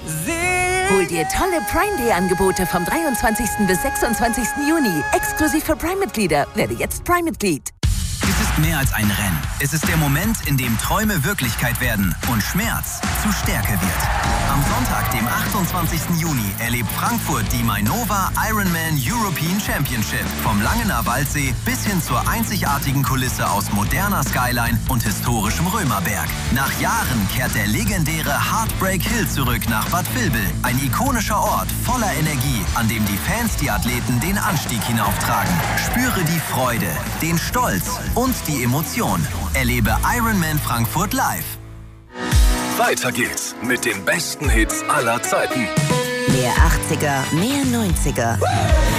Hol dir tolle Prime Day Angebote vom 23. bis 26. Juni. Exklusiv für Prime-Mitglieder. Werde jetzt Prime-Mitglied. Es ist mehr als ein Rennen. Es ist der Moment, in dem Träume Wirklichkeit werden und Schmerz zu Stärke wird. Am Sonntag, dem 28. Juni, erlebt Frankfurt die Mainova Ironman European Championship. Vom Langener Waldsee bis hin zur einzigartigen Kulisse aus moderner Skyline und historischem Römerberg. Nach Jahren kehrt der legendäre Heartbreak Hill zurück nach Bad Vilbel. Ein ikonischer Ort voller Energie, an dem die Fans die Athleten den Anstieg hinauftragen. Spüre die Freude, den Stolz und die Emotion. Erlebe Ironman Frankfurt live. Weiter geht's mit den besten Hits aller Zeiten. Mehr 80er, mehr 90er.